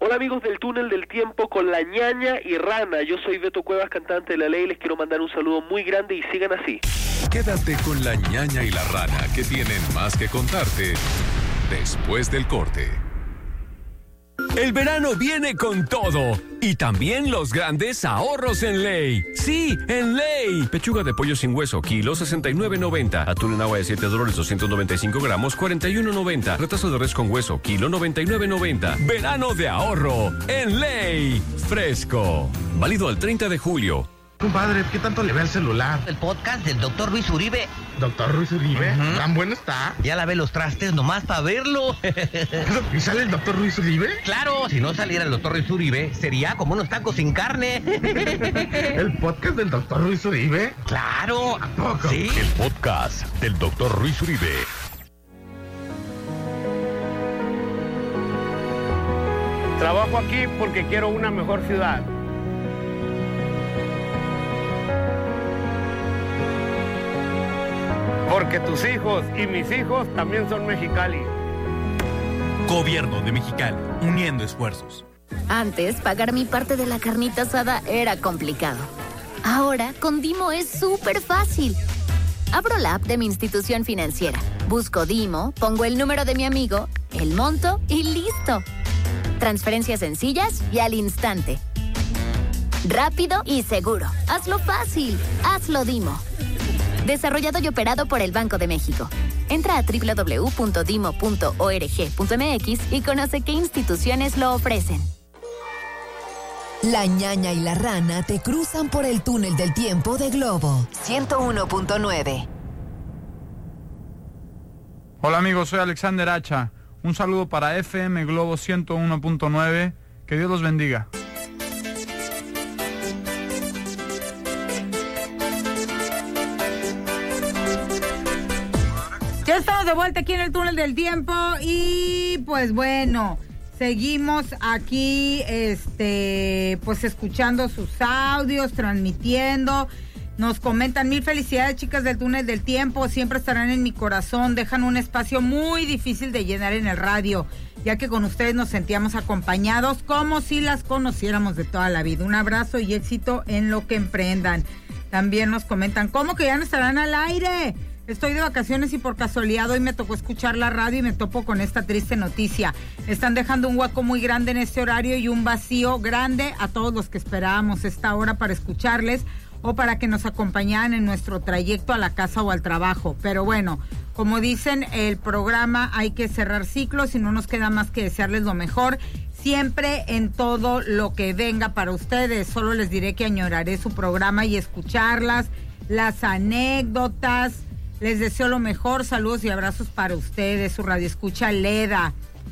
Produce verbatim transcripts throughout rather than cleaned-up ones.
Hola amigos del Túnel del Tiempo con la ñaña y rana. Yo soy Beto Cuevas, cantante de La Ley. Les quiero mandar un saludo muy grande y sigan así. Quédate con la ñaña y la rana, que tienen más que contarte después del corte. El verano viene con todo y también los grandes ahorros en Ley. Sí, en Ley. Pechuga de pollo sin hueso, kilo sesenta y nueve noventa. Atún en agua de siete dólares doscientos noventa y cinco gramos, cuarenta y uno noventa. Retazo de res con hueso, kilo noventa y nueve noventa. Verano de ahorro en Ley. Fresco. Válido al treinta de julio. Compadre, ¿qué tanto le ve el celular? El podcast del doctor Luis Uribe. ¿Doctor Luis Uribe? Uh-huh. ¿Tan bueno está? Ya lavé los trastes nomás para verlo. ¿Y sale el doctor Luis Uribe? Claro, si no saliera el doctor Luis Uribe, sería como unos tacos sin carne. ¿El podcast del doctor Luis Uribe? Claro. ¿A poco? Sí. El podcast del doctor Luis Uribe. Trabajo aquí porque quiero una mejor ciudad. Porque tus hijos y mis hijos también son Mexicali. Gobierno de Mexicali, uniendo esfuerzos. Antes, pagar mi parte de la carnita asada era complicado. Ahora, con Dimo es súper fácil. Abro la app de mi institución financiera, busco Dimo, pongo el número de mi amigo, el monto y listo. Transferencias sencillas y al instante. Rápido y seguro. Hazlo fácil. Hazlo Dimo. Desarrollado y operado por el Banco de México. Entra a doble u doble u doble u punto dimo punto org punto eme equis y conoce qué instituciones lo ofrecen. La ñaña y la rana te cruzan por el túnel del tiempo de Globo ciento uno punto nueve. Hola amigos, soy Alexander Hacha. Un saludo para F M Globo ciento uno punto nueve. Que Dios los bendiga. Ya estamos de vuelta aquí en el túnel del tiempo y pues bueno, seguimos aquí este pues escuchando sus audios, transmitiendo. Nos comentan: mil felicidades, chicas del túnel del tiempo, siempre estarán en mi corazón, dejan un espacio muy difícil de llenar en el radio, ya que con ustedes nos sentíamos acompañados como si las conociéramos de toda la vida. Un abrazo y éxito en lo que emprendan. También nos comentan: ¿cómo que ya no estarán al aire? Estoy de vacaciones y por casualidad hoy me tocó escuchar la radio y me topo con esta triste noticia. Están dejando un hueco muy grande en este horario y un vacío grande a todos los que esperábamos esta hora para escucharles o para que nos acompañaran en nuestro trayecto a la casa o al trabajo. Pero bueno, como dicen, el programa hay que cerrar ciclos y no nos queda más que desearles lo mejor siempre en todo lo que venga para ustedes. Solo les diré que añoraré su programa y escucharlas, las anécdotas. Les deseo lo mejor, saludos y abrazos para ustedes, su radioescucha Leda.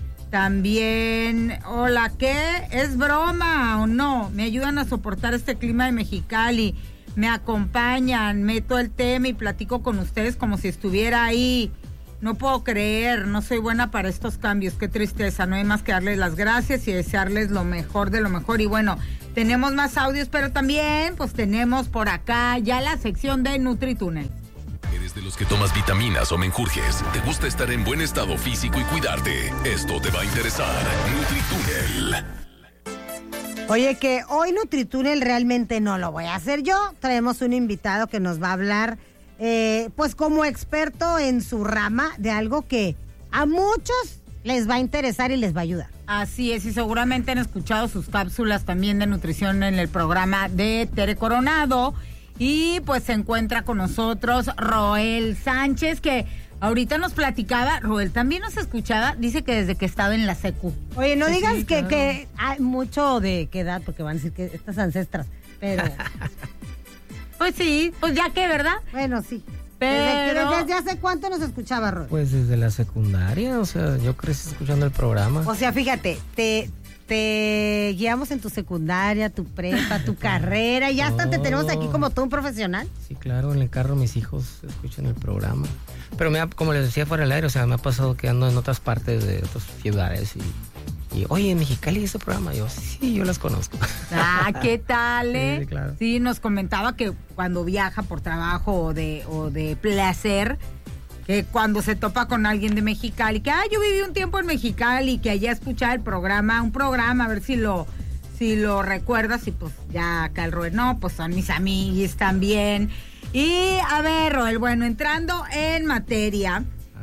También, hola, ¿qué? ¿Es broma o no? Me ayudan a soportar este clima de Mexicali, me acompañan, meto el tema y platico con ustedes como si estuviera ahí. No puedo creer, no soy buena para estos cambios, qué tristeza. No hay más que darles las gracias y desearles lo mejor de lo mejor. Y bueno, tenemos más audios, pero también pues tenemos por acá ya la sección de NutriTúnel. ¿Eres de los que tomas vitaminas o menjurjes? ¿Te gusta estar en buen estado físico y cuidarte? Esto te va a interesar. NutriTúnel. Oye, que hoy NutriTúnel realmente no lo voy a hacer yo. Traemos un invitado que nos va a hablar, eh, pues como experto en su rama, de algo que a muchos les va a interesar y les va a ayudar. Así es, y seguramente han escuchado sus cápsulas también de nutrición en el programa de Tere Coronado. Y pues se encuentra con nosotros Roel Sánchez, que ahorita nos platicaba. Roel también nos escuchaba, dice que desde que estaba en la secu. Oye, no sí, digas sí, que, claro. que hay mucho de qué edad, porque van a decir que estas ancestras, pero... Pues sí, pues ya que, ¿verdad? Bueno, sí. Pero... ¿Desde, desde hace cuánto nos escuchaba, Roel? Pues desde la secundaria, o sea, yo crecí escuchando el programa. O sea, fíjate, te... Te guiamos en tu secundaria, tu prepa, tu carrera, y ya hasta oh. te tenemos aquí como todo un profesional. Sí, claro, en el carro mis hijos escuchan el programa. Pero me ha, como les decía fuera del aire, o sea, me ha pasado que ando en otras partes de otras ciudades y, y oye, en Mexicali ese programa, yo sí, yo las conozco. Ah, ¿qué tal, eh? Sí, claro. Sí, nos comentaba que cuando viaja por trabajo o de, o de placer, que cuando se topa con alguien de Mexicali, que, ah, yo viví un tiempo en Mexicali, que allá escuchaba el programa, un programa, a ver si lo, si lo recuerdas, y pues ya acá el Roel, no, pues son mis amiguis también. Y a ver, Roel, bueno, entrando en materia,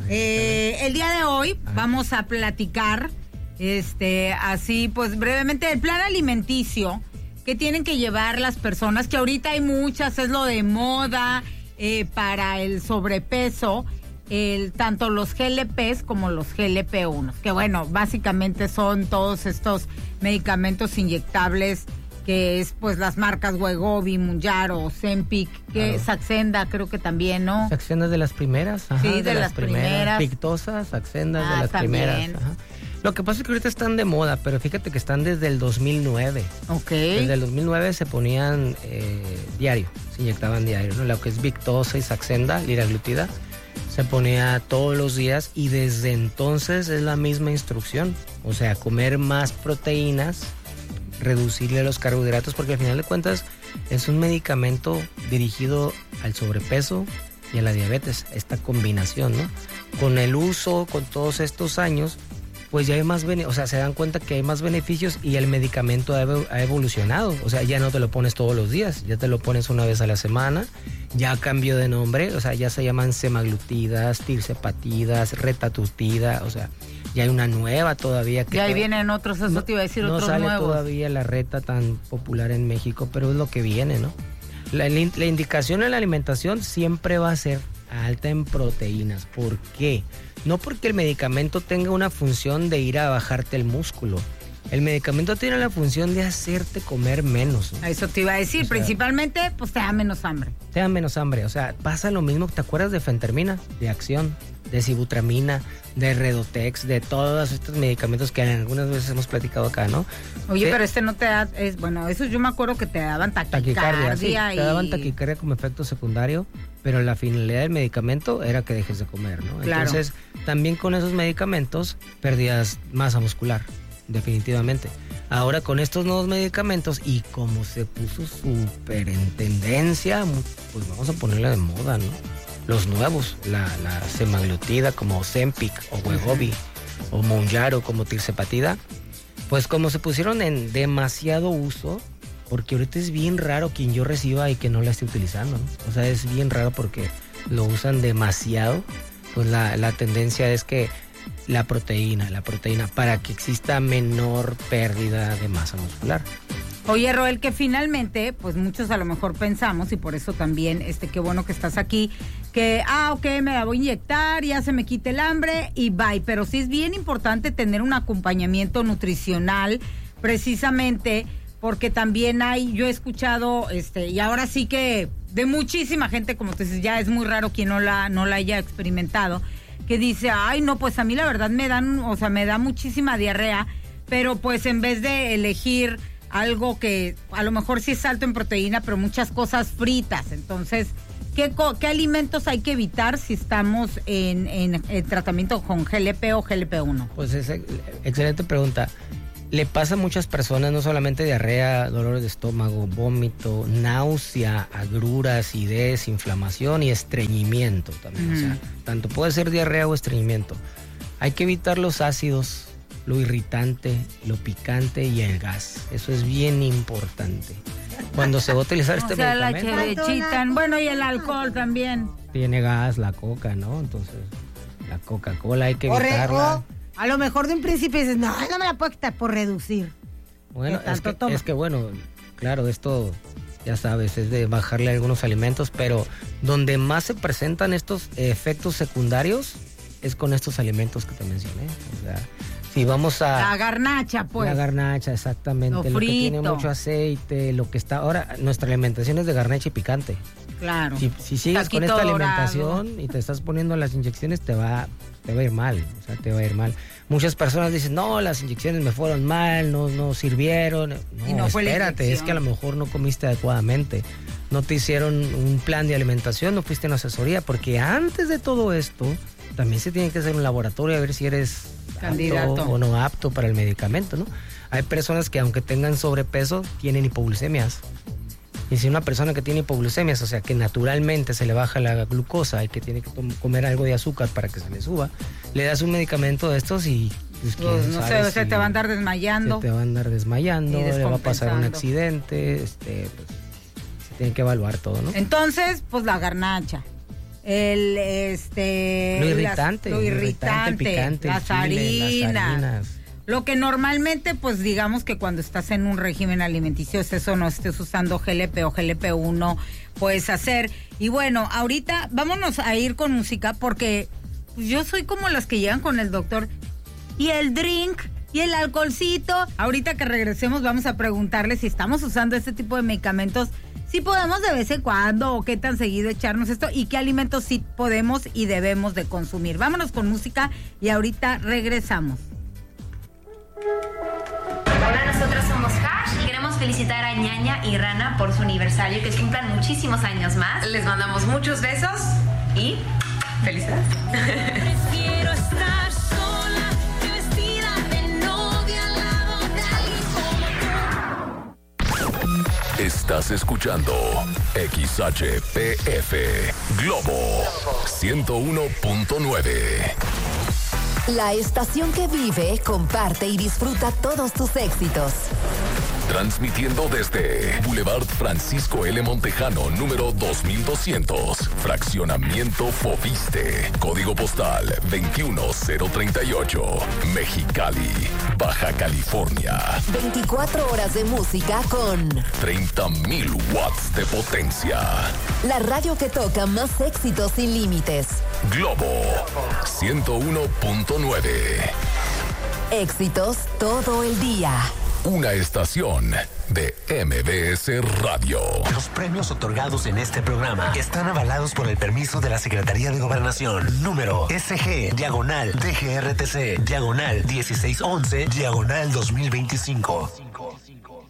eh, el día de hoy vamos a platicar, este, así pues brevemente, el plan alimenticio que tienen que llevar las personas, que ahorita hay muchas, es lo de moda, eh, para el sobrepeso, el, tanto los G L Pes como los G L P uno, que bueno, básicamente son todos estos medicamentos inyectables, que es pues las marcas Wegovy, Mounjaro, Ozempic, que Claro. Saxenda creo que también, ¿no? Saxenda es de las primeras. Ajá, Sí, de las primeras. Pictosa, Saxenda es Ah, de las también. primeras. Ajá. Lo que pasa es que ahorita están de moda, pero fíjate que están desde el dos mil nueve. Ok. Desde el dos mil nueve se ponían eh, diario, se inyectaban diario, ¿no? Lo que es Victosa y Saxenda, liraglutida, se ponía todos los días y desde entonces es la misma instrucción. O sea, comer más proteínas, reducirle los carbohidratos, porque al final de cuentas es un medicamento dirigido al sobrepeso y a la diabetes, esta combinación, ¿no? Con el uso, con todos estos años, pues ya hay más beneficios, o sea, se dan cuenta que hay más beneficios y el medicamento ha, evo- ha evolucionado. O sea, ya no te lo pones todos los días, ya te lo pones una vez a la semana, ya cambió de nombre, o sea, ya se llaman semaglutidas, tirzepatidas, retatutida, o sea, ya hay una nueva todavía. Que Y ahí todavía- vienen otros, eso no, te iba a decir, no otros sale nuevos. todavía la reta tan popular en México, pero es lo que viene, ¿no? La, la in- la indicación en la alimentación siempre va a ser alta en proteínas. ¿Por qué? No porque el medicamento tenga una función de ir a bajarte el músculo. El medicamento tiene la función de hacerte comer menos, ¿no? Eso te iba a decir, O sea, principalmente, pues te da menos hambre. Te da menos hambre. O sea, pasa lo mismo. ¿Te acuerdas de fentermina, de acción, de sibutramina, de redotex, de todos estos medicamentos que algunas veces hemos platicado acá, ¿no? Oye, Te- pero este no te da, es bueno, eso yo me acuerdo que te daban taquicardia, taquicardia, sí, y... te daban taquicardia como efecto secundario, pero la finalidad del medicamento era que dejes de comer, ¿no? Claro. Entonces, también con esos medicamentos perdías masa muscular, definitivamente. Ahora con estos nuevos medicamentos y como se puso súper en tendencia, pues vamos a ponerla de moda, ¿no? Los nuevos, la, la semaglutida como Ozempic o Wegovy o Mounjaro como tirzepatida, pues como se pusieron en demasiado uso, porque ahorita es bien raro quien yo reciba y que no la esté utilizando, ¿no? O sea, es bien raro porque lo usan demasiado. Pues la, la tendencia es que la proteína, la proteína, para que exista menor pérdida de masa muscular. Oye, Roel, que finalmente, pues muchos a lo mejor pensamos, y por eso también, este, qué bueno que estás aquí, que, ah, ok, me la voy a inyectar, ya se me quite el hambre y bye. Pero sí es bien importante tener un acompañamiento nutricional, precisamente porque también hay, yo he escuchado, este, y ahora sí que de muchísima gente, como tú dices, ya es muy raro quien no la, no la haya experimentado, que dice, ay, no, pues a mí la verdad me dan, o sea, me da muchísima diarrea, pero pues en vez de elegir algo que a lo mejor sí es alto en proteína, pero muchas cosas fritas. Entonces, ¿qué, co- qué alimentos hay que evitar si estamos en, en, en tratamiento con G L P o G L P uno? Pues es ex- excelente pregunta. Le pasa a muchas personas, no solamente diarrea, dolores de estómago, vómito, náusea, agrura, acidez, inflamación y estreñimiento también. Ujú. O sea, tanto puede ser diarrea o estreñimiento. Hay que evitar los ácidos, lo irritante, lo picante y el gas. Eso es bien importante. Cuando se va a utilizar este O sea, la medicamento, chevechita, bueno, y el alcohol también. tiene gas, la coca, ¿no? Entonces, la Coca-Cola hay que O re- evitarla. o a lo mejor de un principio dices, no, no me la puedo quitar por reducir. Bueno, ¿Qué es tanto que, toma? es que bueno, claro, esto ya sabes, es de bajarle algunos alimentos, pero donde más se presentan estos efectos secundarios es con estos alimentos que te mencioné. O sea, si vamos a... La garnacha, pues. La garnacha, exactamente. Lo Lo, que tiene frito. mucho aceite, lo que está... Ahora, nuestra alimentación es de garnacha y picante. Claro. Si, si sigues con Taquito esta dorado. alimentación y te estás poniendo las inyecciones, te va, te va a ir mal. O sea, te va a ir mal. Muchas personas dicen, no, las inyecciones me fueron mal, no, no sirvieron. No, Y no fue la espérate, inyección. es que a lo mejor no comiste adecuadamente. No te hicieron un plan de alimentación, no fuiste a una asesoría, porque antes de todo esto, también se tiene que hacer un laboratorio a ver si eres Candidato. apto o no apto para el medicamento, ¿no? Hay personas que aunque tengan sobrepeso, tienen hipoglucemias. Y si una persona que tiene hipoglucemias, o sea, que naturalmente se le baja la glucosa y que tiene que comer algo de azúcar para que se le suba, le das un medicamento de estos y... Pues, pues, no sé, si se te va a andar desmayando. Se te va a andar desmayando, le va a pasar un accidente, este, pues, se tiene que evaluar todo, ¿no? Entonces, pues la garnacha. El, este... Lo irritante. Las, lo irritante, el picante, las, el chile, harinas, las harinas. Lo que normalmente, pues digamos que cuando estás en un régimen alimenticio, eso no estés usando G L P o G L P uno, puedes hacer. Y bueno, ahorita vámonos a ir con música porque pues, yo soy como las que llegan con el doctor y el drink y el alcoholcito. Ahorita que regresemos vamos a preguntarle si estamos usando este tipo de medicamentos, si podemos de vez en cuando o qué tan seguido echarnos esto y qué alimentos sí podemos y debemos de consumir. Vámonos con música y ahorita regresamos. Hola, nosotros somos Hash y queremos felicitar a Ñaña y Rana por su aniversario, que cumplan muchísimos años más. Les mandamos muchos besos y felicidades. Prefiero estar sola que vestida de novia al lado de alguien como tú. Estás escuchando X H P F Globo ciento uno punto nueve. La estación que vive, comparte y disfruta todos tus éxitos. Transmitiendo desde Boulevard Francisco L. Montejano, número dos mil doscientos, Fraccionamiento Foviste, Código Postal veintiuno cero treinta y ocho, Mexicali, Baja California. veinticuatro horas de música con treinta mil watts de potencia. La radio que toca más éxitos sin límites. Globo ciento uno punto nueve. Éxitos todo el día. Una estación de M B S Radio. Los premios otorgados en este programa están avalados por el permiso de la Secretaría de Gobernación. Número S G, diagonal, D G R T C, diagonal dieciséis once, diagonal dos mil veinticinco.